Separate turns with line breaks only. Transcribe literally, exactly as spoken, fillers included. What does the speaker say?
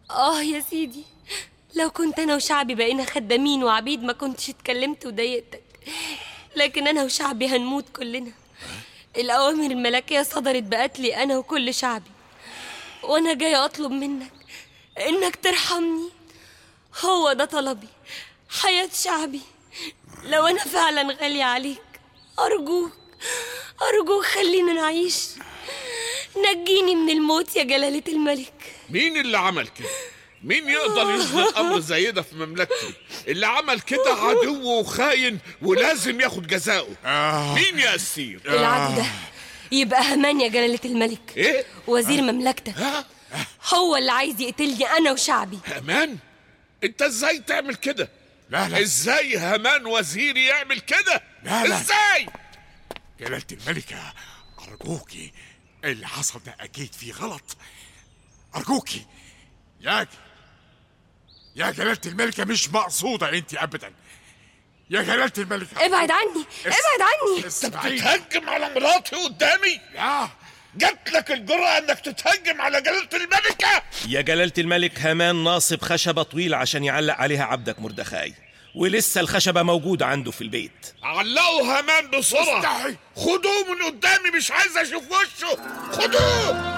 آه يا سيدي، لو كنت أنا وشعبي بقينا خدامين وعبيد ما كنتش اتكلمت وضايقتك، لكن أنا وشعبي هنموت كلنا. الأوامر الملكية صدرت بقتلي أنا وكل شعبي، وأنا جاي أطلب منك إنك ترحمني. هو ده طلبي، حياة شعبي. لو أنا فعلا غالية عليك، أرجوك أرجوك خلينا نعيش، نجيني من الموت يا جلالة الملك.
مين اللي عمل كده؟ مين يقدر يصدر أمر زي ده في مملكتي؟ اللي عمل كده عدو وخاين ولازم ياخد جزاؤه. آه. مين يا أسير؟
آه. العدو ده يبقى هامان يا جلالة الملك.
إيه؟
وزير آه. مملكتك. آه. هو اللي عايز يقتلني أنا وشعبي.
هامان؟ أنت إزاي تعمل كده؟
لا لا،
إزاي هامان وزيري يعمل كده؟
لا لا،
إزاي؟
جلالة الملكة أرجوكي، اللي حصل ده أكيد فيه غلط. أرجوكي يا يا جلالة الملكة، مش مقصودة أنت أبدا يا جلالة الملكة.
ابعد عني، ابعد عني.
أنت بتتهجم على مراتي قدامي؟
لا،
جات لك الجرأة انك تتهجم على جلالة الملكة؟
يا جلالة الملك، هامان ناصب خشبة طويلة عشان يعلق عليها عبدك مردخاي، ولسه الخشبة موجودة عنده في البيت.
علقوا هامان بسرعة. خدوه من قدامي، مش عايز اشوف وشه. خدوه.